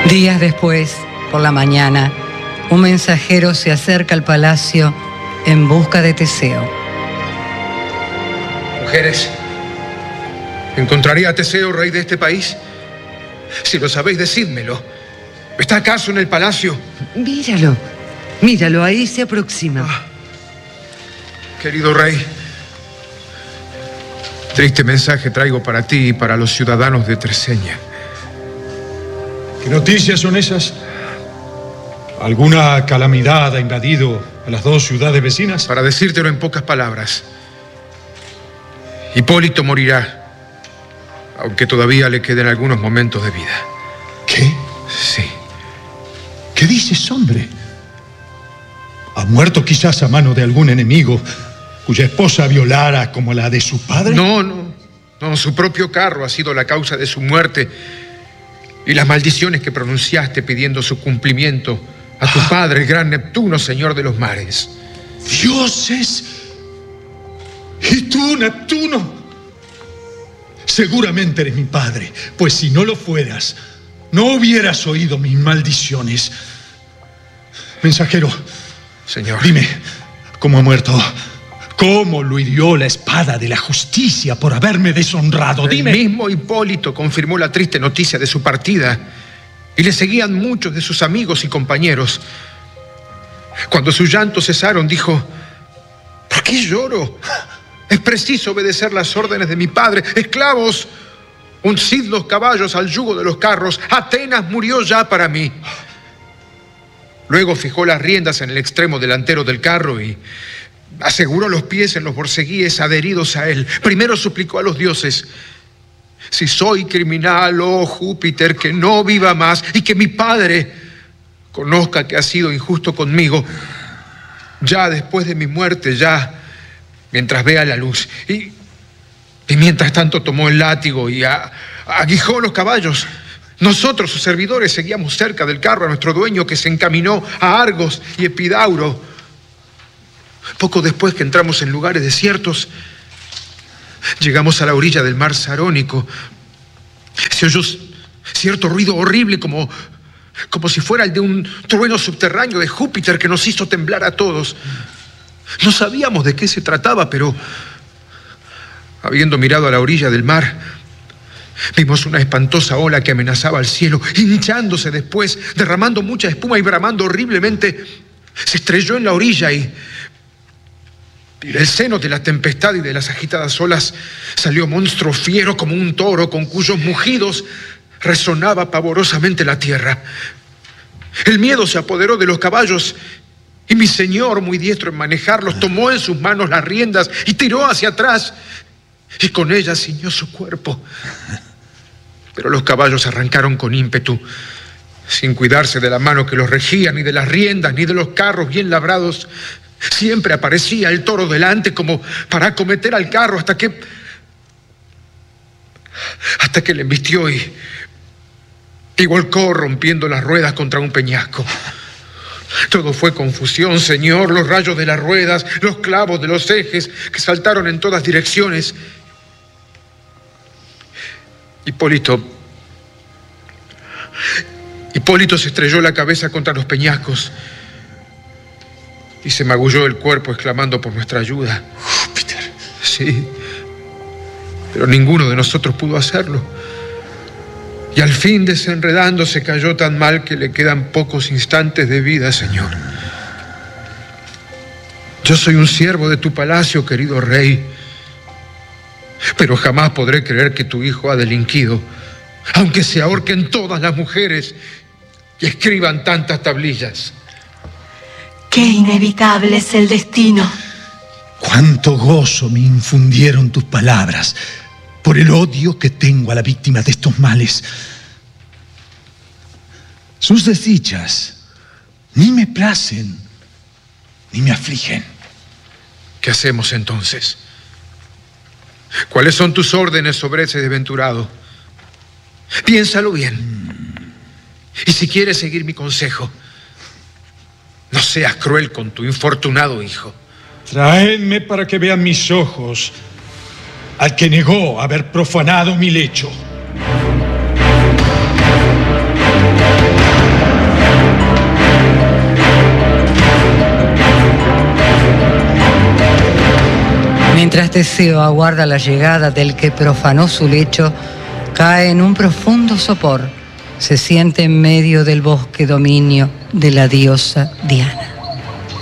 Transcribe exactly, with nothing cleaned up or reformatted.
Días después, por la mañana, un mensajero se acerca al palacio en busca de Teseo. Mujeres, ¿encontraré a Teseo, rey de este país? Si lo sabéis, decídmelo. ¿Está acaso en el palacio? Míralo, míralo, ahí se aproxima. Ah, querido rey, triste mensaje traigo para ti y para los ciudadanos de Treseña. ¿Qué noticias son esas? ¿Alguna calamidad ha invadido a las dos ciudades vecinas? Para decírtelo en pocas palabras, Hipólito morirá, aunque todavía le queden algunos momentos de vida. ¿Qué? Sí. ¿Qué dices, hombre? ¿Ha muerto quizás a mano de algún enemigo cuya esposa violara como la de su padre? No, no, no, su propio carro ha sido la causa de su muerte y las maldiciones que pronunciaste pidiendo su cumplimiento a tu padre, el gran Neptuno, señor de los mares. ¡Dioses! ¿Y tú, Neptuno? Seguramente eres mi padre, pues si no lo fueras, no hubieras oído mis maldiciones. Mensajero, señor, dime, ¿cómo ha muerto? ¿Cómo lo hirió la espada de la justicia por haberme deshonrado? Dime. El mismo Hipólito confirmó la triste noticia de su partida y le seguían muchos de sus amigos y compañeros. Cuando sus llantos cesaron, dijo: ¿por qué lloro? Es preciso obedecer las órdenes de mi padre. Esclavos, uncid los caballos al yugo de los carros. Atenas murió ya para mí. Luego fijó las riendas en el extremo delantero del carro y aseguró los pies en los borceguíes adheridos a él. Primero suplicó a los dioses: si soy criminal, oh Júpiter, que no viva más y que mi padre conozca que ha sido injusto conmigo, ya después de mi muerte, ya mientras vea la luz. Y, y mientras tanto tomó el látigo y a, aguijó los caballos. Nosotros, sus servidores, seguíamos cerca del carro a nuestro dueño, que se encaminó a Argos y Epidauro. Poco después que entramos en lugares desiertos, llegamos a la orilla del mar Sarónico. Se oyó cierto ruido horrible, como, como si fuera el de un trueno subterráneo de Júpiter, que nos hizo temblar a todos. No sabíamos de qué se trataba, pero habiendo mirado a la orilla del mar, vimos una espantosa ola que amenazaba al cielo, hinchándose después, derramando mucha espuma y bramando horriblemente. Se estrelló en la orilla y Y del seno de la tempestad y de las agitadas olas salió monstruo fiero como un toro, con cuyos mugidos resonaba pavorosamente la tierra. El miedo se apoderó de los caballos y mi señor, muy diestro en manejarlos, tomó en sus manos las riendas y tiró hacia atrás, y con ellas ciñó su cuerpo. Pero los caballos arrancaron con ímpetu, sin cuidarse de la mano que los regía, ni de las riendas, ni de los carros bien labrados. Siempre aparecía el toro delante como para acometer al carro, hasta que hasta que le embistió y, y volcó rompiendo las ruedas contra un peñasco. Todo fue confusión, señor, los rayos de las ruedas, los clavos de los ejes que saltaron en todas direcciones. Hipólito Hipólito se estrelló la cabeza contra los peñascos y se magulló el cuerpo exclamando por nuestra ayuda. Júpiter. Sí, pero ninguno de nosotros pudo hacerlo. Y al fin, desenredándose, cayó tan mal que le quedan pocos instantes de vida, señor. Yo soy un siervo de tu palacio, querido rey, pero jamás podré creer que tu hijo ha delinquido, aunque se ahorquen todas las mujeres y escriban tantas tablillas. Qué inevitable es el destino. Cuánto gozo me infundieron tus palabras por el odio que tengo a la víctima de estos males. Sus desdichas ni me placen ni me afligen. ¿Qué hacemos entonces? ¿Cuáles son tus órdenes sobre ese desventurado? Piénsalo bien. Y si quieres seguir mi consejo, no seas cruel con tu infortunado hijo. Traedme para que vean mis ojos al que negó haber profanado mi lecho. Mientras Teseo aguarda la llegada del que profanó su lecho, cae en un profundo sopor. Se siente en medio del bosque dominio de la diosa Diana.